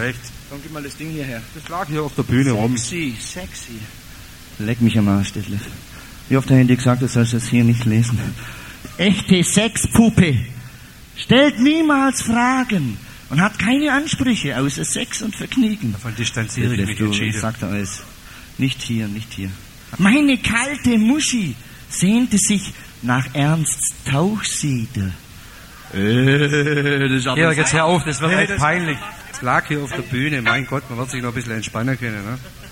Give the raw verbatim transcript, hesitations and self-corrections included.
recht. Komm, gib mal das Ding hierher. Das lag hier auf der Bühne rum. Sexy, sexy. Leck mich am Arsch, Detlef. Wie oft habe ich dir gesagt, du sollst das hier nicht lesen? Echte Sexpuppe stellt niemals Fragen und hat keine Ansprüche außer Sex und Vergnügen. Davon distanziere ich Detlef, mich du, entschieden. ich sag dir alles. Nicht hier, nicht hier. Meine kalte Muschi sehnte sich nach Ernsts Tauchsieder. Äh, das ist aber... Ja, jetzt hör auf, das wird Nee, echt das- peinlich. Es lag hier auf der Bühne, mein Gott, man wird sich noch ein bisschen entspannen können, ne?